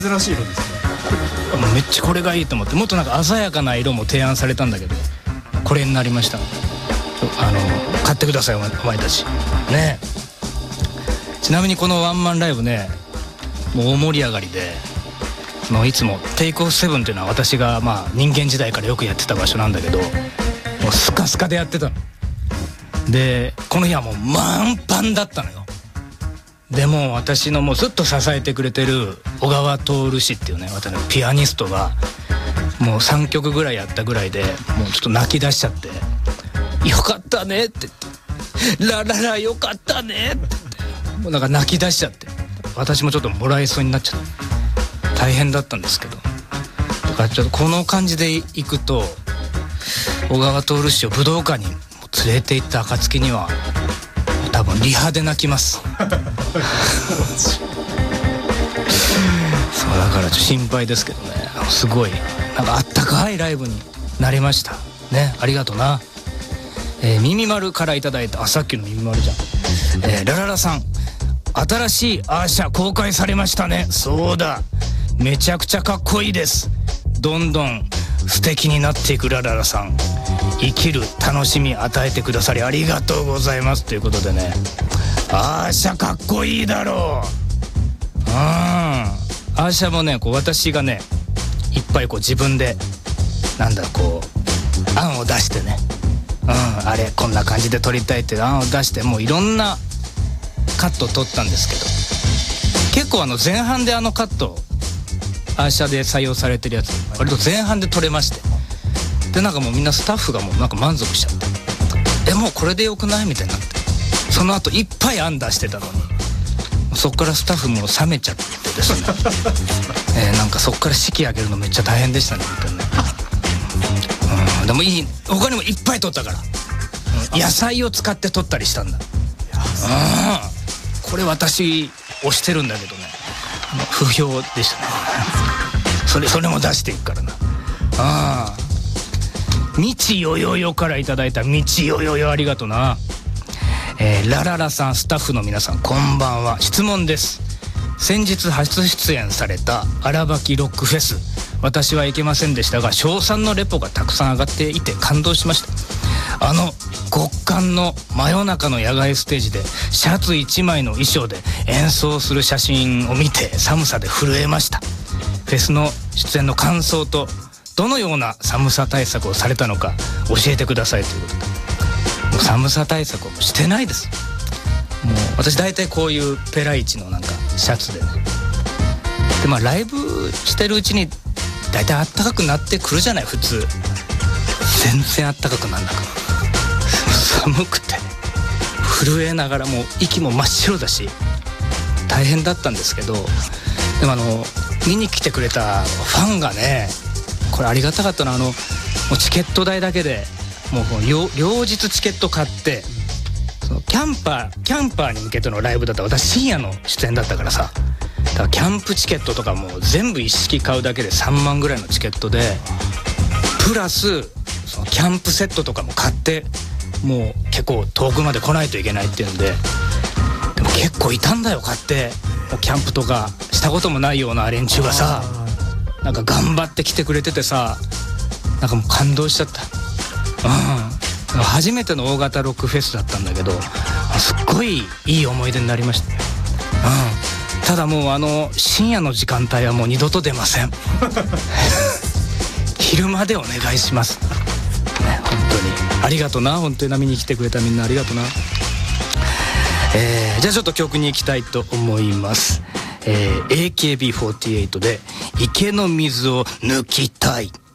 珍しい色ですね。 めっちゃこれがいいと思って、もっとなんか鮮やかな色も提案されたんだけど、これになりました。買ってください、お前たちね。ちなみにこのワンマンライブね、もう大盛り上がりで、いつもテイクオフ7っていうのは私が人間時代からよくやってた場所なんだけど、もうスカスカでやってたので、この日はもう満帆だったのよ。でも私のもうずっと支えてくれてる小川徹氏っていうね、私のピアニストがもう3曲ぐらいやったぐらいで、もうちょっと泣き出しちゃって「よかったね」って言って「ラララよかったね」って言って、もうなんか泣き出しちゃって、私もちょっともらいそうになっちゃって大変だったんですけど、だからちょっとこの感じでいくと小川徹氏を武道館に連れて行った暁には多分リハで泣きますそうだからちょっと心配ですけどね。すごいなんかあったかいライブになりましたね。ありがとうな。耳丸からいただいた、さっきの耳丸じゃん。ラララさん、新しいアーシャ公開されましたね。そうだ、めちゃくちゃかっこいいです。どんどん素敵になっていくラララさん、生きる楽しみ与えてくださりありがとうございますということでね、アーシャかっこいいだろう。アーシャもね、こう私がねいっぱいこう自分でこう案を出してね、あれこんな感じで撮りたいっていう案を出して、もういろんなカットを撮ったんですけど、結構前半でカットアーシャで採用されてるやつ割と前半で撮れまして、でなんかもうみんなスタッフがもうなんか満足しちゃって、もうこれでよくないみたいになって、その後いっぱい案出してたのに、そっからスタッフも冷めちゃってですねなんかそっから式上げるのめっちゃ大変でしたねみたいな。でも他にもいっぱい撮ったから、野菜を使って撮ったりしたんだ。これ私推してるんだけどね、不評でしたねそれも出していくからな。みちよよよからいただいた、みちよよよありがとな。ラララさん、スタッフの皆さんこんばんは。質問です。先日初出演された荒垣ロックフェス、私は行けませんでしたが称賛のレポがたくさん上がっていて感動しました。極寒の真夜中の野外ステージでシャツ1枚の衣装で演奏する写真を見て寒さで震えました。フェスの出演の感想とどのような寒さ対策をされたのか教えてくださいということで、もう寒さ対策をしてないです。もう私大体こういうペライチのなんかシャツでね、でライブしてるうちに大体あったかくなってくるじゃない普通。全然あったかくなんなく、寒くて震えながらもう息も真っ白だし大変だったんですけど、でも見に来てくれたファンがね、これありがたかったのはもうチケット代だけでもう両日チケット買って、そのキャンパーに向けてのライブだったら私深夜の出演だったからさ、だからキャンプチケットとかも全部一式買うだけで3万ぐらいのチケットで、プラスそのキャンプセットとかも買って、もう結構遠くまで来ないといけないっていうんで、でも結構いたんだよ、買ってもうキャンプとかしたこともないような連中がさ、なんか頑張って来てくれててさ、なんかもう感動しちゃった。初めての大型ロックフェスだったんだけど、すっごいいい思い出になりました。ただもう深夜の時間帯はもう二度と出ません昼間でお願いします、ね、本当にありがとな。本当に見に来てくれたみんなありがとな。じゃあちょっと曲に行きたいと思います。AKB48 で池の水を抜きたい。